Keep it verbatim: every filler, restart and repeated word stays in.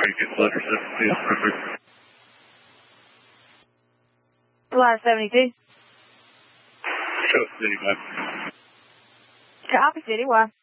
get letter seventy-two, perfect. Ladder seventy-two. Show City, man. Copy, City, why?